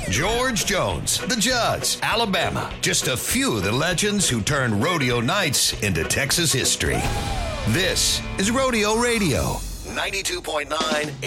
George Jones, the Judds, Alabama. Just a few of the legends who turned rodeo nights into Texas history. This is Rodeo Radio, 92.9